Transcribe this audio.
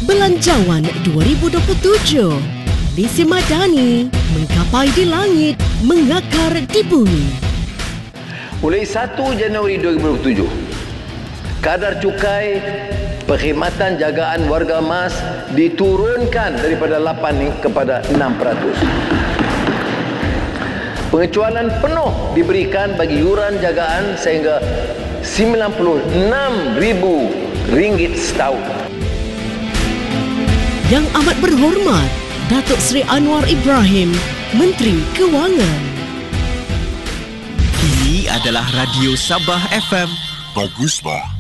Belanjawan 2027. Polisi Madani menggapai di langit, mengakar di bumi. Mulai 1 Januari 2027, kadar cukai perkhidmatan jagaan warga mas diturunkan daripada 8 kepada 6%. Pengecualian penuh diberikan bagi yuran jagaan sehingga RM96,000 setahun. Yang amat berhormat, Datuk Seri Anwar Ibrahim, Menteri Kewangan. Ini adalah Radio Sabah FM. Bagus, Bah.